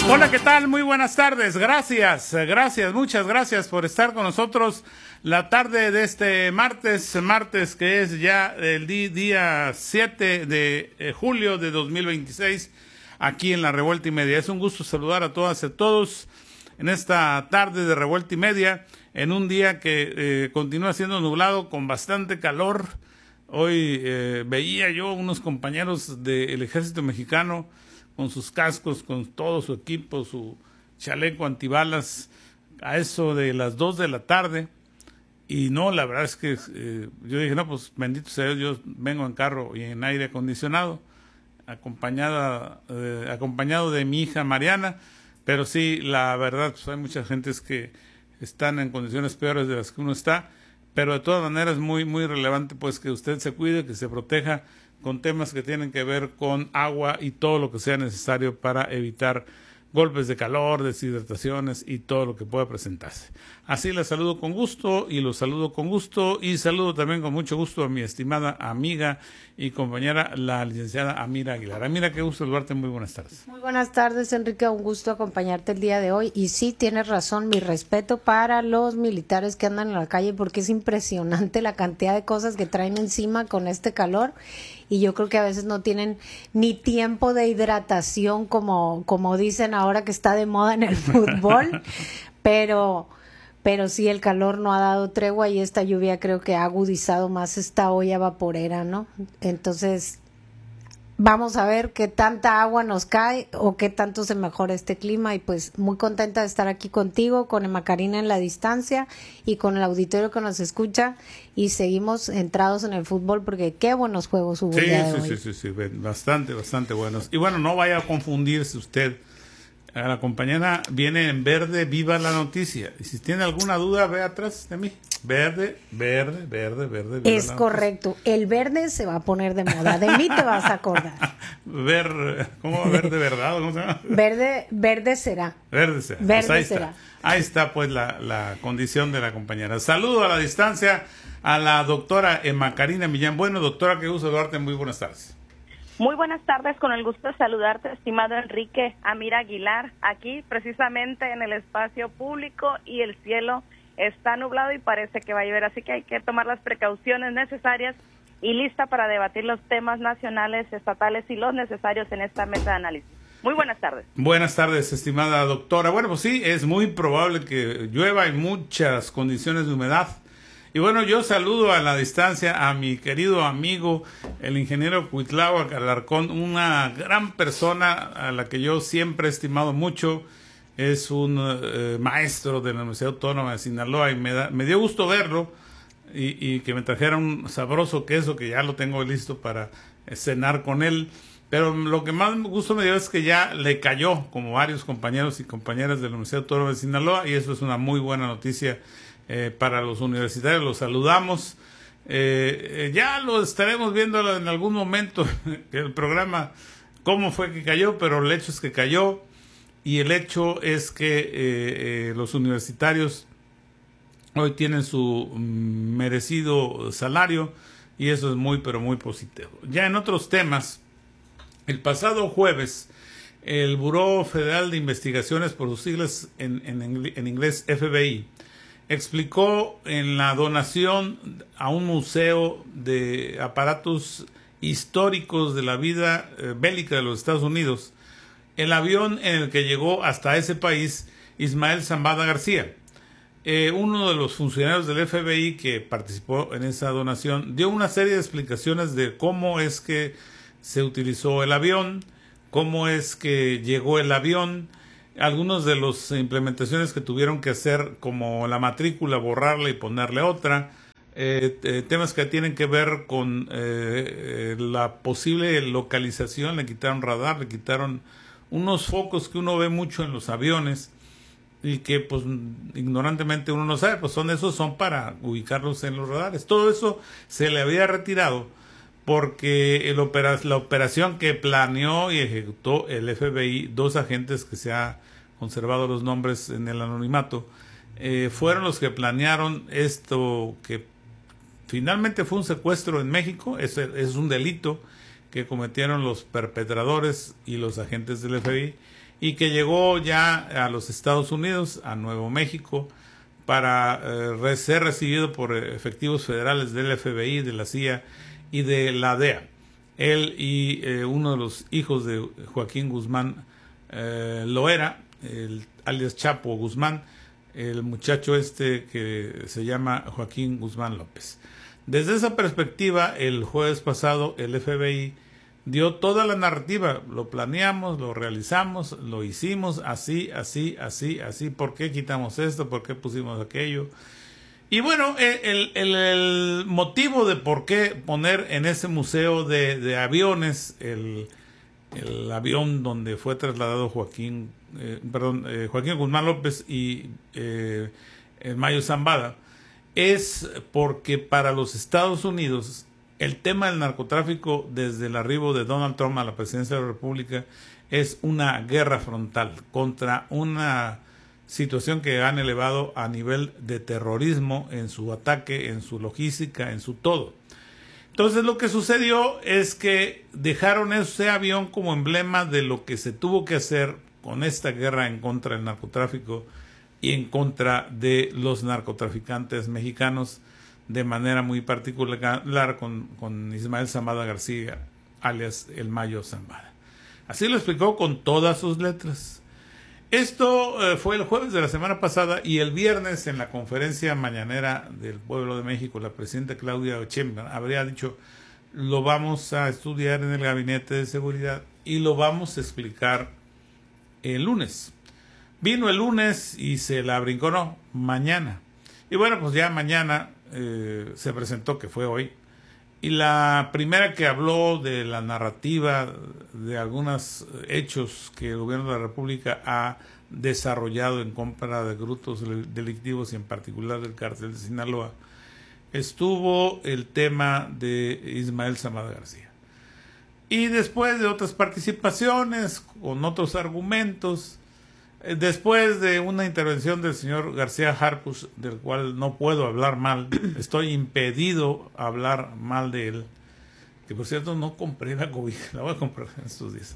Hola, ¿qué tal? Muy buenas tardes. Gracias, muchas gracias por estar con nosotros la tarde de este martes que es ya el día 7 de julio de 2026, aquí en la Revuelta y Media. Es un gusto saludar a todas y a todos en esta tarde de Revuelta y Media, en un día que continúa siendo nublado con bastante calor. Hoy veía yo unos compañeros del Ejército Mexicano con sus cascos, con todo su equipo, su chaleco antibalas, a eso de las 2 de la tarde. Y no, la verdad es que yo dije, no, pues bendito sea Dios, yo vengo en carro y en aire acondicionado, acompañado de mi hija Mariana, pero sí, la verdad, pues hay muchas gentes que están en condiciones peores de las que uno está, pero de todas maneras muy, muy relevante pues que usted se cuide, que se proteja con temas que tienen que ver con agua y todo lo que sea necesario para evitar golpes de calor, deshidrataciones y todo lo que pueda presentarse. Así la saludo con gusto y los saludo con gusto y saludo también con mucho gusto a mi estimada amiga y compañera, la licenciada Amira Aguilar. Amira, qué gusto saludarte, muy buenas tardes. Muy buenas tardes, Enrique, un gusto acompañarte el día de hoy. Y sí, tienes razón, mi respeto para los militares que andan en la calle porque es impresionante la cantidad de cosas que traen encima con este calor. Y yo creo que a veces no tienen ni tiempo de hidratación como dicen ahora que está de moda en el fútbol, pero sí el calor no ha dado tregua y esta lluvia creo que ha agudizado más esta olla vaporera, ¿no? Entonces vamos a ver qué tanta agua nos cae o qué tanto se mejora este clima y pues muy contenta de estar aquí contigo, con Emma Karina en la distancia y con el auditorio que nos escucha y seguimos entrados en el fútbol porque qué buenos juegos hubo el día de hoy. Sí, bastante buenos. Y bueno, no vaya a confundirse usted. La compañera viene en verde, viva la noticia. Y si tiene alguna duda, ve atrás de mí. Verde. Es correcto. El verde se va a poner de moda. De mí te vas a acordar. ¿Cómo verde verdad? ¿Cómo se llama? Verde será. Ahí está pues la condición de la compañera. Saludo a la distancia a la doctora Emma Karina Millán. Bueno, doctora, qué gusto saludarte. Muy buenas tardes. Muy buenas tardes, con el gusto de saludarte, estimado Enrique. Amira Aguilar, aquí precisamente en el espacio público y el cielo está nublado y parece que va a llover, así que hay que tomar las precauciones necesarias y lista para debatir los temas nacionales, estatales y los necesarios en esta mesa de análisis. Muy buenas tardes. Buenas tardes, estimada doctora. Bueno, pues sí, es muy probable que llueva, hay muchas condiciones de humedad. Y bueno, yo saludo a la distancia a mi querido amigo, el ingeniero Cuitláhuac Alarcón, una gran persona a la que yo siempre he estimado mucho. Es un maestro de la Universidad Autónoma de Sinaloa y me dio gusto verlo y que me trajera un sabroso queso que ya lo tengo listo para cenar con él. Pero lo que más gusto me dio es que ya le cayó, como varios compañeros y compañeras de la Universidad Autónoma de Sinaloa, y eso es una muy buena noticia para los universitarios. Los saludamos. Ya lo estaremos viendo en algún momento el programa cómo fue que cayó, pero el hecho es que cayó y el hecho es que los universitarios hoy tienen su merecido salario y eso es muy pero muy positivo. Ya en otros temas, el pasado jueves el Buró Federal de Investigaciones, por sus siglas en inglés FBI, explicó en la donación a un museo de aparatos históricos de la vida bélica de los Estados Unidos el avión en el que llegó hasta ese país Ismael Zambada García. Uno de los funcionarios del FBI que participó en esa donación dio una serie de explicaciones de cómo es que se utilizó el avión, cómo es que llegó el avión, algunos de las implementaciones que tuvieron que hacer, como la matrícula, borrarla y ponerle otra, temas que tienen que ver con la posible localización. Le quitaron radar, le quitaron unos focos que uno ve mucho en los aviones y que pues ignorantemente uno no sabe, pues son para ubicarlos en los radares. Todo eso se le había retirado porque la operación que planeó y ejecutó el FBI, dos agentes que se ha conservado los nombres en el anonimato, fueron los que planearon esto, que finalmente fue un secuestro en México. Es un delito que cometieron los perpetradores y los agentes del FBI, y que llegó ya a los Estados Unidos, a Nuevo México, para ser recibido por efectivos federales del FBI, de la CIA y de la DEA. Él y uno de los hijos de Joaquín Guzmán Loera, alias Chapo Guzmán, el muchacho que se llama Joaquín Guzmán López. Desde esa perspectiva, el jueves pasado el FBI dio toda la narrativa, lo planeamos, lo realizamos, lo hicimos así, ¿por qué quitamos esto? ¿Por qué pusimos aquello? Y bueno, el motivo de por qué poner en ese museo de aviones el avión donde fue trasladado Joaquín Guzmán López y Mayo Zambada es porque para los Estados Unidos el tema del narcotráfico desde el arribo de Donald Trump a la presidencia de la República es una guerra frontal contra una situación que han elevado a nivel de terrorismo en su ataque, en su logística, en su todo. Entonces lo que sucedió es que dejaron ese avión como emblema de lo que se tuvo que hacer con esta guerra en contra del narcotráfico y en contra de los narcotraficantes mexicanos, de manera muy particular con Ismael Zambada García, alias el Mayo Zambada. Así lo explicó con todas sus letras. Esto fue el jueves de la semana pasada, y el viernes en la conferencia mañanera del Pueblo de México, la presidenta Claudia Sheinbaum habría dicho: lo vamos a estudiar en el Gabinete de Seguridad y lo vamos a explicar el lunes. Vino el lunes y se la brincó, mañana. Y bueno, pues ya mañana se presentó, que fue hoy, y la primera que habló de la narrativa de algunos hechos que el gobierno de la República ha desarrollado en contra de grupos delictivos y en particular del cártel de Sinaloa, estuvo el tema de Ismael Zambada García. Y después de otras participaciones con otros argumentos, después de una intervención del señor García Harfuch, del cual no puedo hablar mal, estoy impedido hablar mal de él, que por cierto no compré la cobija, la voy a comprar en estos días,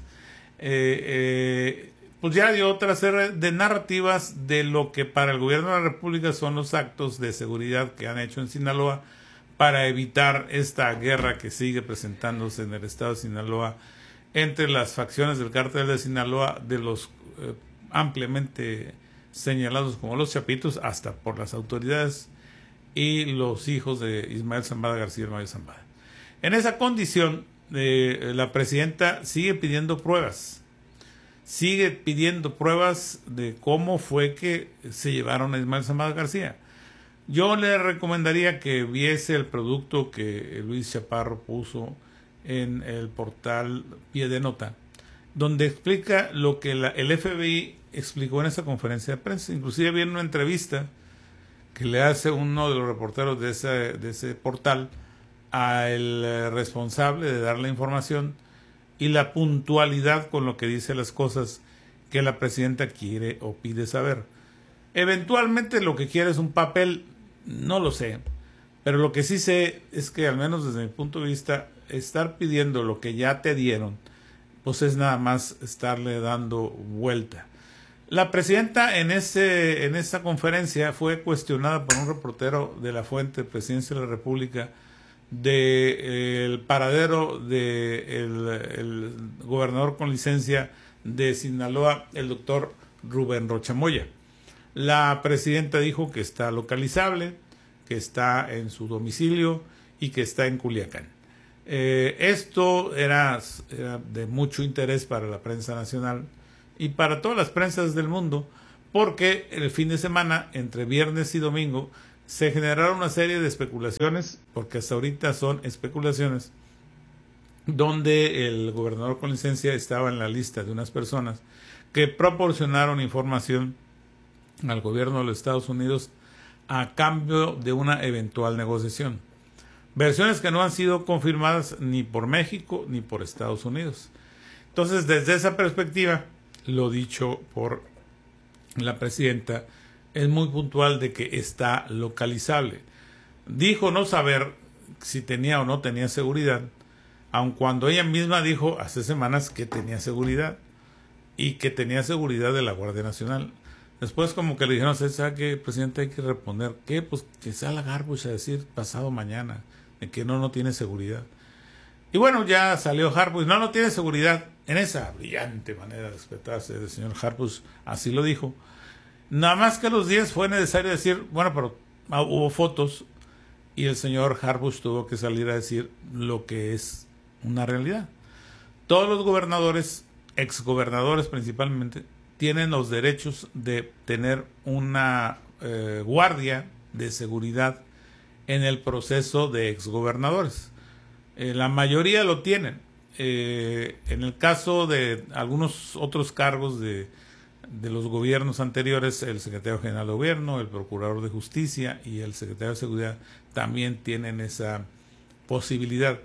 pues ya dio otra serie de narrativas de lo que para el gobierno de la República son los actos de seguridad que han hecho en Sinaloa para evitar esta guerra que sigue presentándose en el estado de Sinaloa entre las facciones del cártel de Sinaloa, de los ampliamente señalados como los Chapitos, hasta por las autoridades, y los hijos de Ismael Zambada García y Mayo Zambada. En esa condición, la presidenta sigue pidiendo pruebas de cómo fue que se llevaron a Ismael Zambada García. Yo le recomendaría que viese el producto que Luis Chaparro puso en el portal Pie de Nota, donde explica lo que el FBI explicó en esa conferencia de prensa. Inclusive viene una entrevista que le hace uno de los reporteros de ese portal al responsable de dar la información y la puntualidad con lo que dice las cosas que la presidenta quiere o pide saber. Eventualmente lo que quiere es un papel, no lo sé, pero lo que sí sé es que, al menos desde mi punto de vista, estar pidiendo lo que ya te dieron, pues es nada más estarle dando vuelta. La presidenta en esa conferencia fue cuestionada por un reportero de la fuente Presidencia de la República del paradero del gobernador con licencia de Sinaloa, el doctor Rubén Rocha Moya. La presidenta dijo que está localizable, que está en su domicilio y que está en Culiacán. Esto era de mucho interés para la prensa nacional y para todas las prensas del mundo, porque el fin de semana, entre viernes y domingo, se generaron una serie de especulaciones, porque hasta ahorita son especulaciones, donde el gobernador con licencia estaba en la lista de unas personas que proporcionaron información al gobierno de los Estados Unidos a cambio de una eventual negociación. Versiones que no han sido confirmadas ni por México ni por Estados Unidos. Entonces, desde esa perspectiva, lo dicho por la presidenta es muy puntual de que está localizable. Dijo no saber si tenía o no tenía seguridad, aun cuando ella misma dijo hace semanas que tenía seguridad. y que tenía seguridad de la Guardia Nacional. Después como que le dijeron, ¿sabe qué, presidente? Hay que responder. ¿Qué? Pues que salga Harfuch a decir pasado mañana de que no tiene seguridad. Y bueno, ya salió Harfuch, no tiene seguridad. En esa brillante manera de respetarse del señor Harfuch, así lo dijo. Nada más que a los días fue necesario decir, bueno, pero hubo fotos y el señor Harfuch tuvo que salir a decir lo que es una realidad. Todos los gobernadores, exgobernadores principalmente, tienen los derechos de tener una guardia de seguridad en el proceso de exgobernadores. La mayoría lo tienen. En el caso de algunos otros cargos de los gobiernos anteriores, el secretario general de gobierno, el procurador de justicia y el secretario de seguridad también tienen esa posibilidad.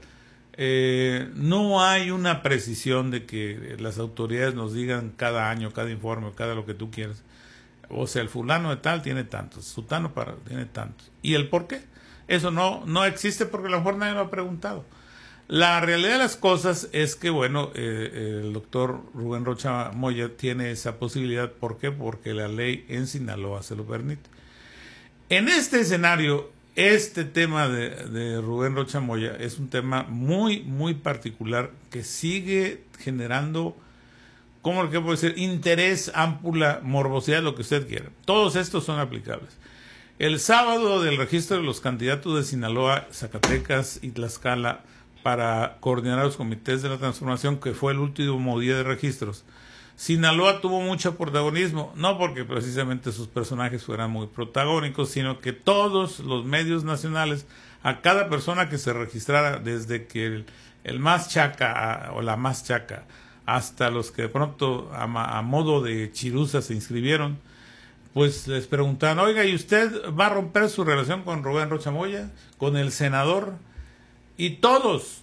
No hay una precisión de que las autoridades nos digan cada año, cada informe, cada lo que tú quieras. O sea, el fulano de tal tiene tantos, sutano tiene tantos. ¿Y el por qué? Eso no existe porque a lo mejor nadie lo ha preguntado. La realidad de las cosas es que, bueno, el doctor Rubén Rocha Moya tiene esa posibilidad. ¿Por qué? Porque la ley en Sinaloa se lo permite. En este escenario, este tema de Rubén Rocha Moya es un tema muy, muy particular que sigue generando, ¿cómo lo que puedo decir? Interés, ámpula, morbosidad, lo que usted quiera. Todos estos son aplicables. El sábado del registro de los candidatos de Sinaloa, Zacatecas y Tlaxcala para coordinar los comités de la transformación, que fue el último día de registros, Sinaloa tuvo mucho protagonismo, no porque precisamente sus personajes fueran muy protagónicos, sino que todos los medios nacionales, a cada persona que se registrara, desde que el más chaca o la más chaca, hasta los que de pronto a modo de chiruza se inscribieron, pues les preguntaban, oiga, ¿y usted va a romper su relación con Rubén Rocha Moya, con el senador? Y todos,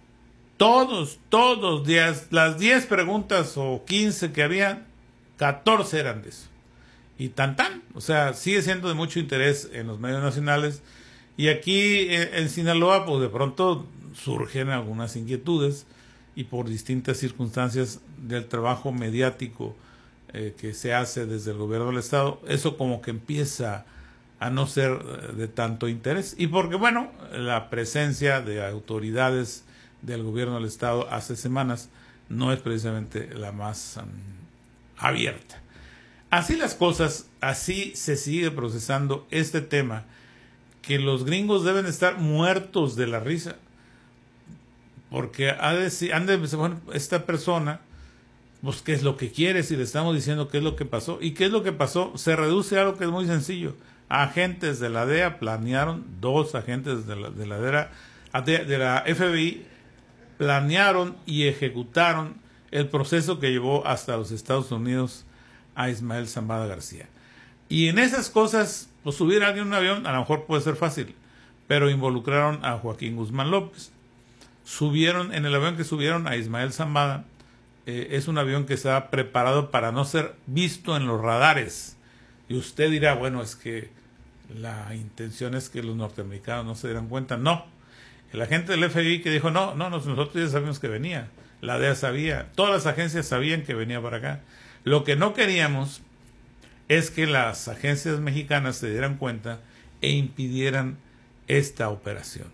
las 10 preguntas o 15 que había, 14 eran de eso. Y tan, o sea, sigue siendo de mucho interés en los medios nacionales. Y aquí en Sinaloa, pues de pronto surgen algunas inquietudes y por distintas circunstancias del trabajo mediático que se hace desde el gobierno del estado, eso como que empieza a no ser de tanto interés. Y porque, bueno, la presencia de autoridades del gobierno del estado hace semanas no es precisamente la más abierta. Así las cosas, así se sigue procesando este tema, que los gringos deben estar muertos de la risa, porque han de decir, bueno, esta persona, pues qué es lo que quiere, si le estamos diciendo qué es lo que pasó. ¿Y qué es lo que pasó? Se reduce a algo que es muy sencillo. Agentes de la DEA planearon, 2 agentes de la FBI planearon y ejecutaron el proceso que llevó hasta los Estados Unidos a Ismael Zambada García. Y en esas cosas, pues subir a alguien en un avión, a lo mejor puede ser fácil, pero involucraron a Joaquín Guzmán López. En el avión que subieron a Ismael Zambada, es un avión que estaba preparado para no ser visto en los radares. Y usted dirá, bueno, es que la intención es que los norteamericanos no se dieran cuenta. No, el agente del FBI que dijo, no, nosotros ya sabíamos que venía, la DEA sabía, todas las agencias sabían que venía para acá. Lo que no queríamos es que las agencias mexicanas se dieran cuenta e impidieran esta operación.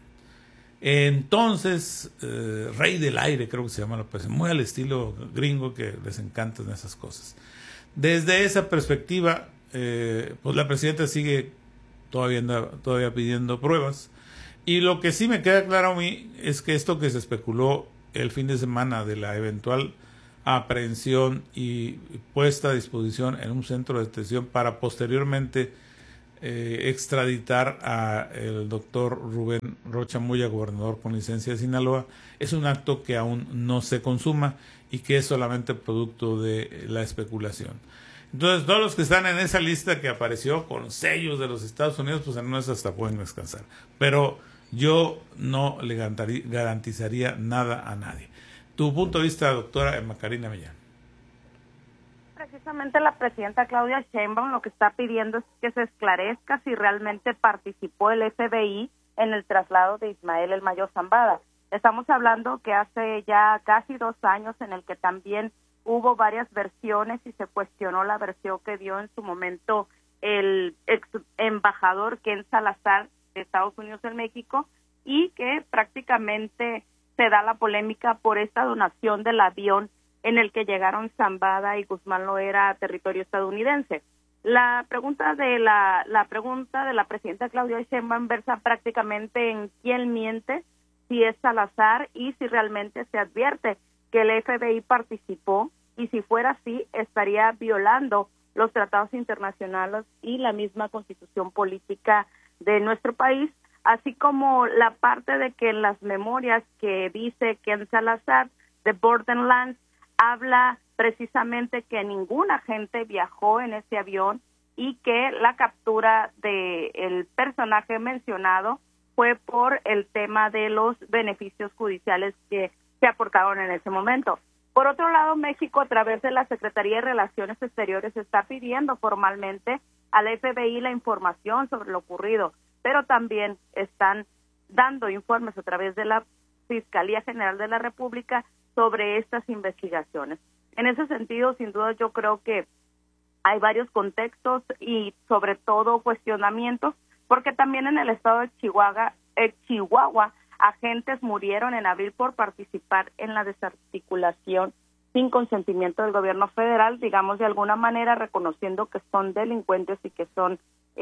Entonces, Rey del Aire, creo que se llama la operación, muy al estilo gringo que les encantan esas cosas. Desde esa perspectiva, pues la presidenta sigue todavía pidiendo pruebas. Y lo que sí me queda claro a mí es que esto que se especuló el fin de semana de la eventual aprehensión y puesta a disposición en un centro de detención para posteriormente extraditar a el doctor Rubén Rocha Moya, gobernador con licencia de Sinaloa, es un acto que aún no se consuma y que es solamente producto de la especulación. Entonces, todos los que están en esa lista que apareció con sellos de los Estados Unidos, pues en una hasta pueden descansar. Pero yo no le garantizaría nada a nadie. Tu punto de vista, doctora Emma Karina Millán. Precisamente la presidenta Claudia Sheinbaum lo que está pidiendo es que se esclarezca si realmente participó el FBI en el traslado de Ismael El Mayo Zambada. Estamos hablando que hace ya casi 2 años en el que también hubo varias versiones y se cuestionó la versión que dio en su momento el ex embajador Ken Salazar de Estados Unidos en México, y que prácticamente se da la polémica por esta donación del avión en el que llegaron Zambada y Guzmán Loera a territorio estadounidense. La pregunta de la presidenta Claudia Sheinbaum versa prácticamente en quién miente, si es Salazar y si realmente se advierte que el FBI participó, y si fuera así estaría violando los tratados internacionales y la misma constitución política de nuestro país, así como la parte de que en las memorias que dice Ken Salazar de Borderlands habla precisamente que ningún agente viajó en ese avión y que la captura del personaje mencionado fue por el tema de los beneficios judiciales que se aportaron en ese momento. Por otro lado, México, a través de la Secretaría de Relaciones Exteriores, está pidiendo formalmente al FBI la información sobre lo ocurrido, pero también están dando informes a través de la Fiscalía General de la República sobre estas investigaciones. En ese sentido, sin duda, yo creo que hay varios contextos y sobre todo cuestionamientos, porque también en el estado de Chihuahua, agentes murieron en abril por participar en la desarticulación sin consentimiento del gobierno federal, digamos de alguna manera reconociendo que son delincuentes y que son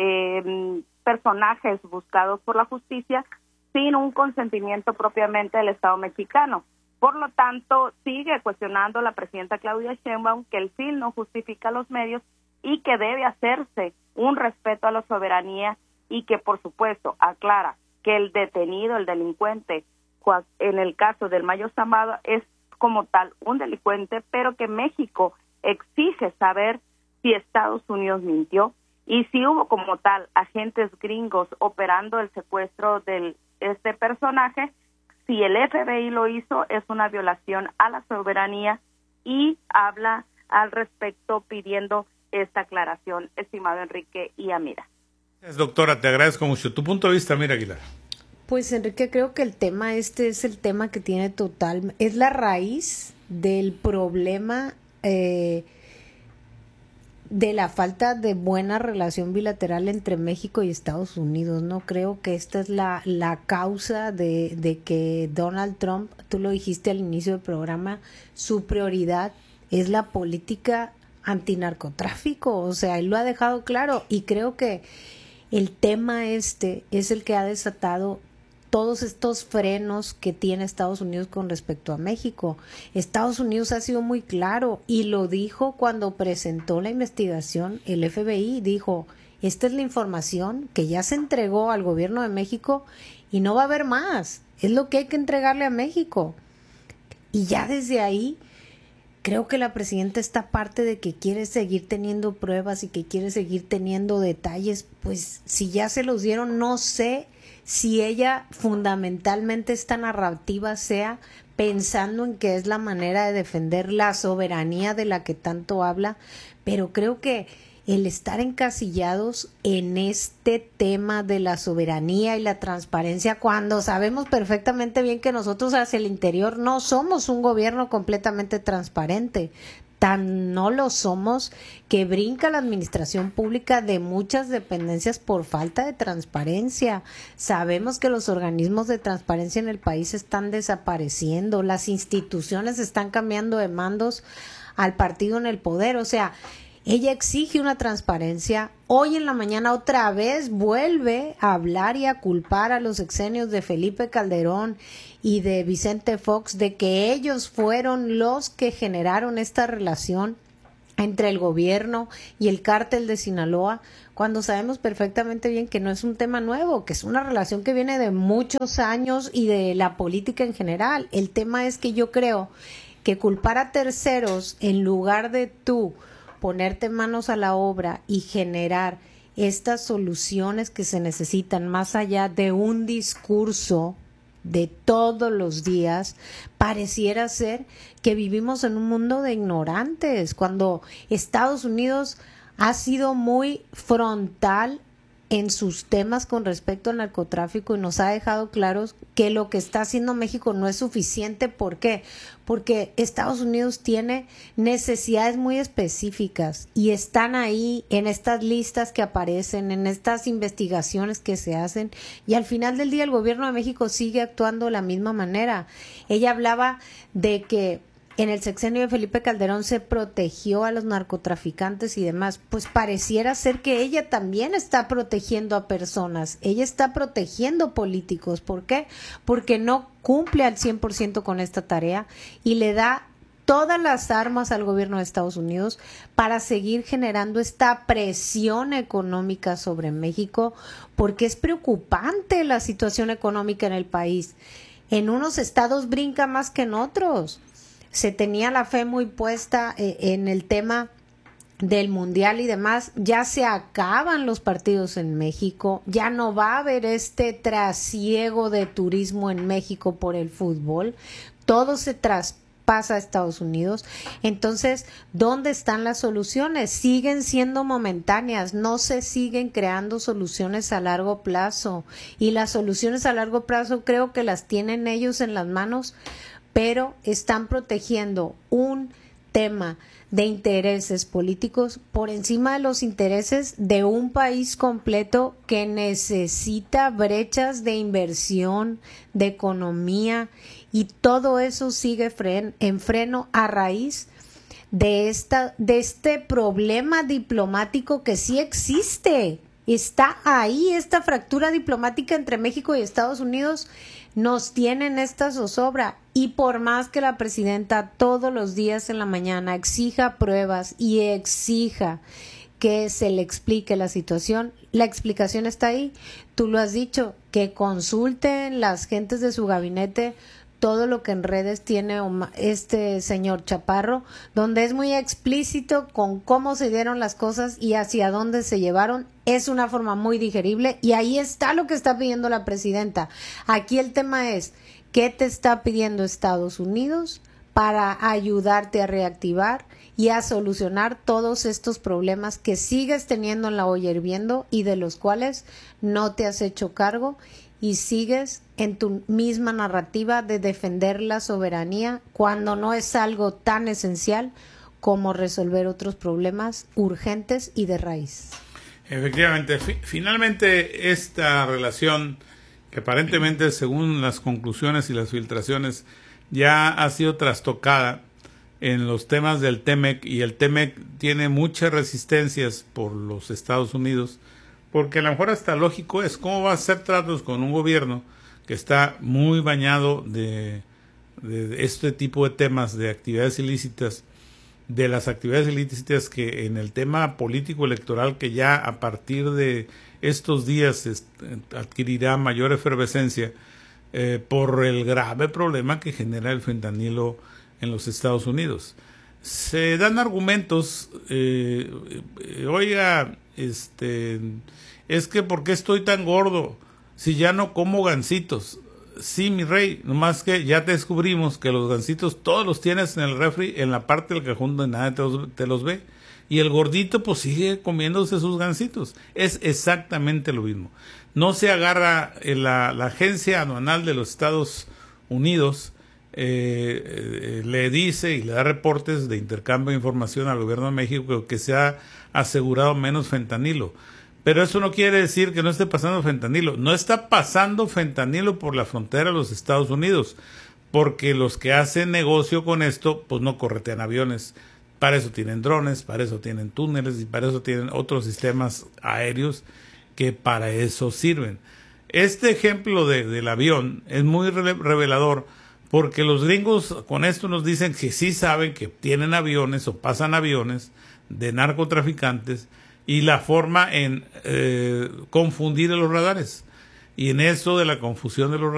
personajes buscados por la justicia sin un consentimiento propiamente del Estado mexicano. Por lo tanto, sigue cuestionando la presidenta Claudia Sheinbaum que el fin no justifica los medios y que debe hacerse un respeto a la soberanía, y que, por supuesto, aclara que el detenido, el delincuente, en el caso del Mayo Zambada, es como tal un delincuente, pero que México exige saber si Estados Unidos mintió y si hubo como tal agentes gringos operando el secuestro de este personaje. Si el FBI lo hizo, es una violación a la soberanía, y habla al respecto pidiendo esta aclaración, estimado Enrique y Amira. Doctora, te agradezco mucho. Tu punto de vista, Amira Aguilar. Pues Enrique, creo que el tema es el tema que tiene es la raíz del problema de la falta de buena relación bilateral entre México y Estados Unidos. No creo que esta es la causa de que Donald Trump, tú lo dijiste al inicio del programa, su prioridad es la política antinarcotráfico. O sea, él lo ha dejado claro, y creo que el tema es el que ha desatado todos estos frenos que tiene Estados Unidos con respecto a México. Estados Unidos ha sido muy claro y lo dijo cuando presentó la investigación. El FBI dijo, esta es la información que ya se entregó al gobierno de México y no va a haber más. Es lo que hay que entregarle a México. Y ya desde ahí creo que la presidenta, esta parte de que quiere seguir teniendo pruebas y que quiere seguir teniendo detalles, pues si ya se los dieron, no sé si ella fundamentalmente esta narrativa sea pensando en que es la manera de defender la soberanía de la que tanto habla, pero creo que el estar encasillados en este tema de la soberanía y la transparencia, cuando sabemos perfectamente bien que nosotros hacia el interior no somos un gobierno completamente transparente, tan no lo somos que brinca la administración pública de muchas dependencias por falta de transparencia. Sabemos que los organismos de transparencia en el país están desapareciendo, las instituciones están cambiando de mandos al partido en el poder. O sea, ella exige una transparencia. Hoy en la mañana otra vez vuelve a hablar y a culpar a los sexenios de Felipe Calderón y de Vicente Fox de que ellos fueron los que generaron esta relación entre el gobierno y el cártel de Sinaloa, cuando sabemos perfectamente bien que no es un tema nuevo, que es una relación que viene de muchos años y de la política en general. El tema es que yo creo que culpar a terceros en lugar de tú ponerte manos a la obra y generar estas soluciones que se necesitan más allá de un discurso de todos los días, pareciera ser que vivimos en un mundo de ignorantes, cuando Estados Unidos ha sido muy frontal en sus temas con respecto al narcotráfico y nos ha dejado claros que lo que está haciendo México no es suficiente. ¿Por qué? Porque Estados Unidos tiene necesidades muy específicas y están ahí en estas listas que aparecen, en estas investigaciones que se hacen, y al final del día el gobierno de México sigue actuando de la misma manera. Ella hablaba de que en el sexenio de Felipe Calderón se protegió a los narcotraficantes y demás. Pues pareciera ser que ella también está protegiendo a personas. Ella está protegiendo políticos. ¿Por qué? Porque no cumple al 100% con esta tarea y le da todas las armas al gobierno de Estados Unidos para seguir generando esta presión económica sobre México, porque es preocupante la situación económica en el país. En unos estados brinca más que en otros. Se tenía la fe muy puesta en el tema del mundial y demás. Ya se acaban los partidos en México, ya no va a haber este trasiego de turismo en México por el fútbol, todo se traspasa a Estados Unidos. Entonces, ¿dónde están las soluciones? Siguen siendo momentáneas, no se siguen creando soluciones a largo plazo, y las soluciones a largo plazo creo que las tienen ellos en las manos, pero están protegiendo un tema de intereses políticos por encima de los intereses de un país completo que necesita brechas de inversión, de economía, y todo eso sigue en freno a raíz de este problema diplomático que sí existe. Está ahí esta fractura diplomática entre México y Estados Unidos. Nos tienen esta zozobra, y por más que la presidenta todos los días en la mañana exija pruebas y exija que se le explique la situación, la explicación está ahí. Tú lo has dicho, que consulten las gentes de su gabinete todo lo que en redes tiene este señor Chaparro, donde es muy explícito con cómo se dieron las cosas y hacia dónde se llevaron. Es una forma muy digerible, y ahí está lo que está pidiendo la presidenta. Aquí el tema es, ¿qué te está pidiendo Estados Unidos para ayudarte a reactivar y a solucionar todos estos problemas que sigues teniendo en la olla hirviendo y de los cuales no te has hecho cargo? Y sigues en tu misma narrativa de defender la soberanía cuando no es algo tan esencial como resolver otros problemas urgentes y de raíz. Efectivamente, finalmente esta relación, que aparentemente según las conclusiones y las filtraciones ya ha sido trastocada en los temas del TEMEC, y el TEMEC tiene muchas resistencias por los Estados Unidos, porque a lo mejor hasta lógico es cómo va a hacer tratos con un gobierno que está muy bañado de este tipo de temas de actividades ilícitas, de las actividades ilícitas que en el tema político electoral, que ya a partir de estos días adquirirá mayor efervescencia por el grave problema que genera el fentanilo en los Estados Unidos. Se dan argumentos, oiga, es que ¿por qué estoy tan gordo si ya no como gansitos? Sí, mi rey, nomás que ya te descubrimos que los gansitos todos los tienes en el refri, en la parte del cajón donde nadie te los ve, y el gordito pues sigue comiéndose sus gansitos. Es exactamente lo mismo. No se agarra la agencia aduanal de los Estados Unidos, le dice y le da reportes de intercambio de información al gobierno de México que se ha asegurado menos fentanilo. Pero eso no quiere decir que no esté pasando fentanilo. No está pasando fentanilo por la frontera de los Estados Unidos, porque los que hacen negocio con esto, pues no corretean aviones. Para eso tienen drones, para eso tienen túneles y para eso tienen otros sistemas aéreos que para eso sirven. Este ejemplo del avión es muy revelador, porque los gringos con esto nos dicen que sí saben que tienen aviones o pasan aviones de narcotraficantes, y la forma en confundir a los radares. Y en eso de la confusión de los